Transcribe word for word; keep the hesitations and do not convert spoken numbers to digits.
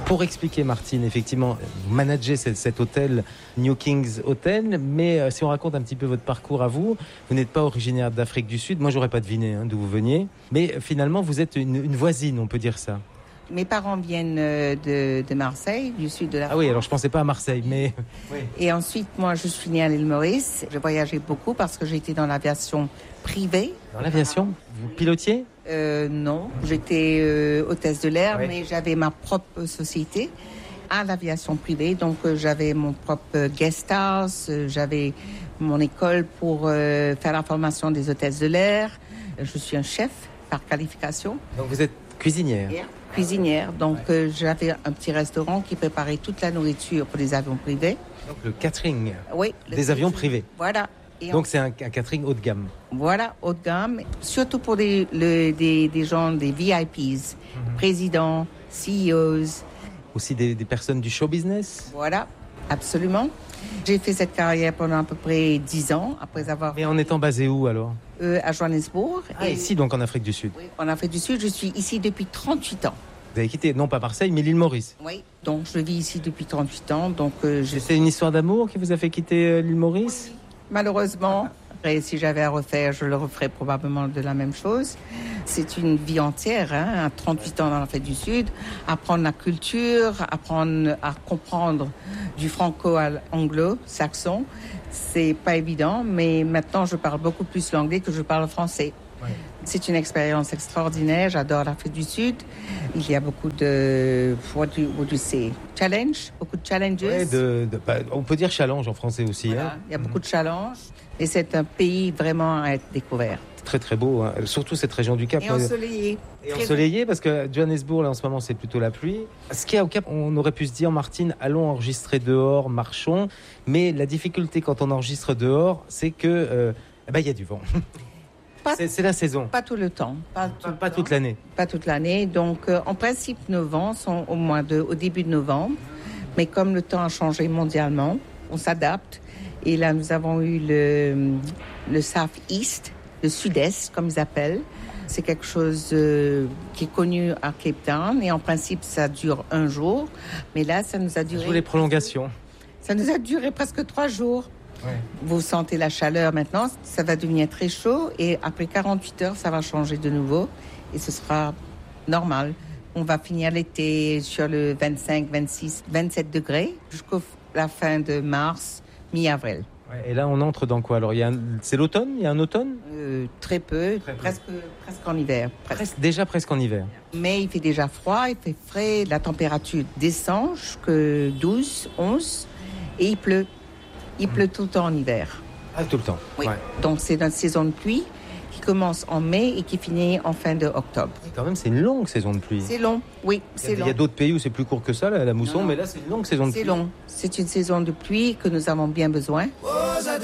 Pour expliquer, Martine, effectivement, vous managez cet, cet hôtel, New Kings Hotel, mais euh, si on raconte un petit peu votre parcours à vous, vous n'êtes pas originaire d'Afrique du Sud. Moi, j'aurais pas deviné hein, d'où vous veniez, mais euh, finalement, vous êtes une, une voisine, on peut dire ça. Mes parents viennent de, de Marseille, du sud de la France. Ah oui, alors je pensais pas à Marseille, mais... Oui. Et ensuite, moi, je suis née à l'île Maurice. J'ai voyagé beaucoup parce que j'étais dans l'aviation privée. Dans l'aviation ? Vous pilotiez ? euh, Non, j'étais euh, hôtesse de l'air, Oui. mais j'avais ma propre société à l'aviation privée. Donc, euh, j'avais mon propre guest house, euh, j'avais mon école pour euh, faire la formation des hôtesses de l'air. Je suis un chef par qualification. Donc vous êtes cuisinière ? Yeah. Cuisinière, donc euh, j'avais un petit restaurant qui préparait toute la nourriture pour les avions privés. Donc le catering Oui. des avions privés. Voilà. Et donc on... c'est un, un catering haut de gamme. Voilà, haut de gamme, surtout pour des, le, des, des gens, des V I Ps, mm-hmm. présidents, C E Os. Aussi des, des personnes du show business. Voilà, absolument. J'ai fait cette carrière pendant à peu près dix ans, après avoir... Mais en étant basé où alors ? euh, À Johannesburg. Ah, et... ici donc en Afrique du Sud. Oui, en Afrique du Sud, je suis ici depuis trente-huit ans. Vous avez quitté, non pas Marseille, mais l'île Maurice. Oui, donc je vis ici depuis trente-huit ans. Donc, euh, je... C'est une histoire d'amour qui vous a fait quitter euh, l'île Maurice ? Oui, malheureusement. Après, si j'avais à refaire, je le referais probablement de la même chose. C'est une vie entière, hein, à trente-huit ans dans l'Afrique du Sud, apprendre la culture, apprendre à comprendre du franco-anglo-saxon. C'est pas évident, mais maintenant je parle beaucoup plus l'anglais que je parle français. Oui. C'est une expérience extraordinaire. J'adore l'Afrique du Sud. Il y a beaucoup de, what do, what do you say, challenge, beaucoup de challenges. Ouais, de, de, bah, on peut dire challenge en français aussi. Voilà, hein. Il y a beaucoup de challenges. Et c'est un pays vraiment à être découvert. Très très beau, hein. Surtout cette région du Cap. Et ensoleillé. Et ensoleillé parce que Johannesburg, là en ce moment, c'est plutôt la pluie. Ce qu'il y a au Cap, on aurait pu se dire, Martine, allons enregistrer dehors, marchons. Mais la difficulté quand on enregistre dehors, c'est que euh, bah, y a du vent. C'est, c'est la saison. Pas tout le temps. Pas, pas, pas toute l'année. Pas toute l'année. Donc, euh, en principe, nos vents sont au, mois de, au début de novembre. Mais comme le temps a changé mondialement, on s'adapte. Et là, nous avons eu le, le South-East, le Sud-Est, comme ils appellent. C'est quelque chose euh, qui est connu à Cape Town. Et en principe, ça dure un jour. Mais là, ça nous a duré... Sur les prolongations. Ça nous a duré presque trois jours. Ouais. Vous sentez la chaleur maintenant, ça va devenir très chaud. Et après quarante-huit heures, ça va changer de nouveau. Et ce sera normal. On va finir l'été sur le vingt-cinq, vingt-six, vingt-sept degrés jusqu'à la fin de mars, mi-avril. Ouais, et là, on entre dans quoi alors il y a un... C'est l'automne ? Il y a un automne ? euh, Très peu, très presque, peu. presque en hiver. Presque. Presque, déjà presque en hiver. Mais il fait déjà froid, il fait frais, la température descend jusqu'à douze, onze et il pleut. Il mmh. pleut tout le temps en hiver. Ah, tout le temps. Oui. Ouais. Donc c'est une saison de pluie qui commence en mai et qui finit en fin d'octobre. Et quand même, c'est une longue saison de pluie. C'est long, oui, c'est il y a, long. Il y a d'autres pays où c'est plus court que ça, la, la mousson, non, non. Mais là, c'est une longue saison de c'est pluie. C'est long. C'est une saison de pluie que nous avons bien besoin.